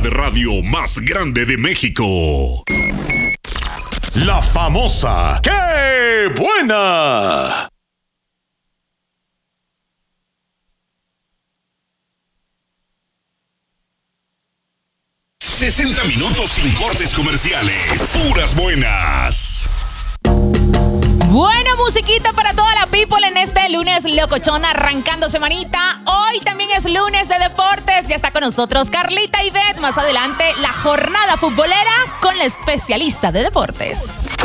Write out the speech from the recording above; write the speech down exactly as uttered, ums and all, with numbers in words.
de radio más grande de México. La famosa ¡Qué buena! sesenta minutos sin cortes comerciales. Puras buenas. Buena musiquita para toda la people en este lunes locochón arrancando semanita. Hoy también es lunes de deportes. Ya está con nosotros Carlita Ivette. Más adelante la jornada futbolera con la especialista de deportes.